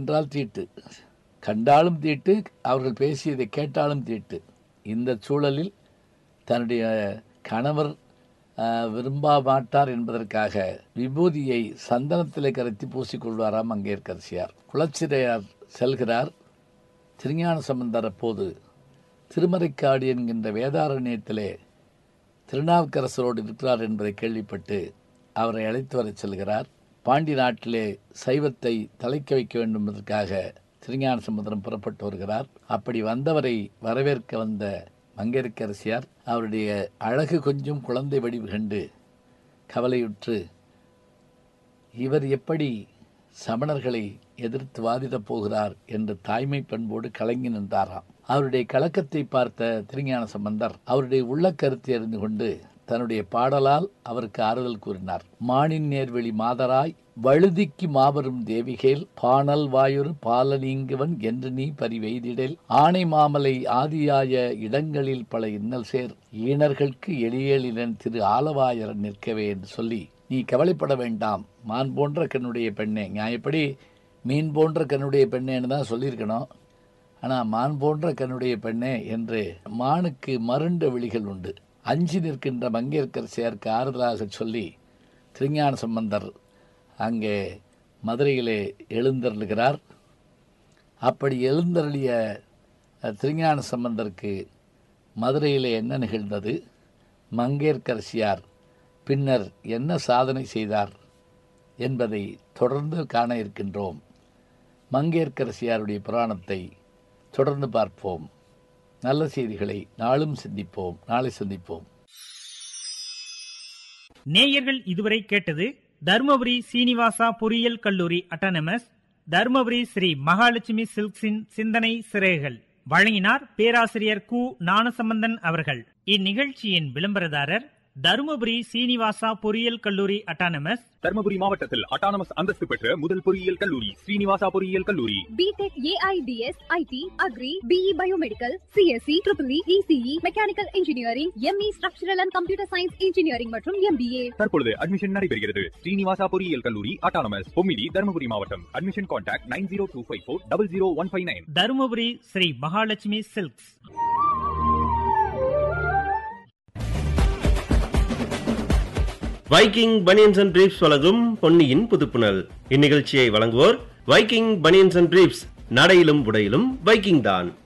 என்றால் தீட்டு, கண்டாலும் தீட்டு, அவர்கள் பேசியதை கேட்டாலும் தீட்டு. இந்த சூழலில் தன்னுடைய கணவர் விரும்ப மாட்டார் என்பதற்காக விபூதியை சந்தனத்திலே கரைத்து பூசிக்கொள்வாராம் மங்கையர்க்கரசியார். குலச்சிறையார் செல்கிறார். திருஞான சம்பந்தர் அப்போது திருமறைக்காடு என்கின்ற வேதாரண்யத்திலே திருநாவுக்கரசரோடு இருக்கிறார் என்பதை கேள்விப்பட்டு அவரை அழைத்து வரச் செல்கிறார். பாண்டி நாட்டிலே சைவத்தை தலைக்க வைக்க வேண்டும் என்பதற்காக திருஞான சம்பந்தரம் புறப்பட்டு வருகிறார். அப்படி வந்தவரை வரவேற்க வந்த மங்கையர்க்கரசியார் அவருடைய அழகு கொஞ்சம் குழந்தை வடிவு கண்டு கவலையுற்று இவர் எப்படி சமணர்களை எதிர்த்து வாதிடப் போகிறார் என்று தாய்மை பண்போடு கலங்கி நின்றாராம். அவருடைய கலக்கத்தை பார்த்த திருஞான சம்பந்தர் அவருடைய உள்ள கருத்தை அறிந்து கொண்டு தன்னுடைய பாடலால் அவருக்கு ஆறுதல் கூறினார். மானின் நேர்வெளி மாதராய் வழுதிக்கு மாபெரும் தேவிகேல் பாணல் வாயுறு பாலனீங்குவன் என்று நீ பரிவெய்திடல் ஆணை மாமலை ஆதியாய இடங்களில் பல இன்னல் சேர் ஈனர்களுக்கு எளியலினன் திரு ஆலவாயரன் நிற்கவே என்று சொல்லி, நீ கவலைப்பட வேண்டாம் மான் போன்ற கண்ணுடைய பெண்ணே. நியாயப்படி மீன் போன்ற கண்ணுடைய பெண்ணேன்னு தான் சொல்லியிருக்கணும். ஆனால் மான் போன்ற கண்ணுடைய பெண்ணே என்று மானுக்கு மருண்ட விழிகள் உண்டு. அஞ்சி நிற்கின்ற மங்கையர்க்கரசியாருக்கு ஆறுதலாக சொல்லி திருஞான சம்பந்தர் அங்கே மதுரையிலே எழுந்தருளுகிறார். அப்படி எழுந்தருளிய திருஞான சம்பந்தருக்கு மதுரையிலே என்ன நிகழ்ந்தது, மங்கையர்க்கரசியார் பின்னர் என்ன சாதனை செய்தார் என்பதை தொடர்ந்து காண இருக்கின்றோம். மங்கையர்க்கரசியாருடைய புராணத்தை தொடர்ந்து பார்ப்போம். நல்ல செய்திகளை நாளும் சிந்திப்போம். நாளை சந்திப்போம். நேயர்கள் இதுவரை கேட்டது தர்மபுரி சீனிவாசா பொறியியல் கல்லூரி அட்டானமஸ், தர்மபுரி ஸ்ரீ மகாலட்சுமி சில்க்ஸின் சிந்தனை சிறைகள். வழங்கினார் பேராசிரியர் கு ஞானசம்பந்தன் அவர்கள். இந்நிகழ்ச்சியின் விளம்பரதாரர் தர்மபுரி சீனிவாசா பொறியியல் கல்லூரி அட்டானமஸ், தர்மபுரி மாவட்டத்தில் அட்டானமஸ் அந்தஸ்து பெற்ற முதல் பொறியியல் கல்லூரி ஸ்ரீனிவாசா பொறியியல் கல்லூரி. BTech, AIDS, ID, agri, BE biomedical, CSC, triple E, ECE, mechanical engineering, ME structural and computer science engineering மற்றும் எம்பிஏ. தற்பொழுது அட்மிஷன் நடைபெறுகிறது. ஸ்ரீனிவாசா பொறியியல் கல்லூரி அட்டானமஸ், பொம்மிடி, தர்மபுரி மாவட்டம். Admission contact 9025400159. Dharmapuri Sri Mahalakshmi silks. Viking banians and briefs வழங்கும் பொன்னியின் புதுப்புணல். இந்நிகழ்ச்சியை வழங்குவோர் வைக்கிங் பனியன்ஸ் அண்ட் பிரீப்ஸ். நடையிலும் உடையிலும் வைக்கிங் தான்.